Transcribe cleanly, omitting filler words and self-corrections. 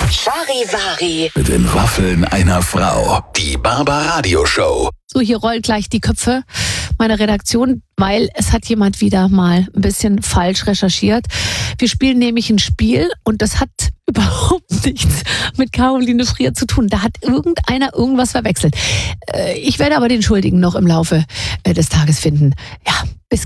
Charivari. Mit den Waffeln einer Frau. Die Barbaradio Show. So, hier rollt gleich die Köpfe meiner Redaktion, weil es hat jemand wieder mal ein bisschen falsch recherchiert. Wir spielen nämlich ein Spiel und das hat überhaupt nichts mit Caroline Frier zu tun. Da hat irgendeiner irgendwas verwechselt. Ich werde aber den Schuldigen noch im Laufe des Tages finden. Ja,